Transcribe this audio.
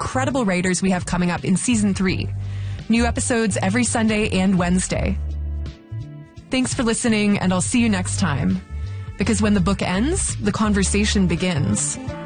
incredible writers we have coming up in Season 3. New episodes every Sunday and Wednesday. Thanks for listening, and I'll see you next time. Because when the book ends, the conversation begins.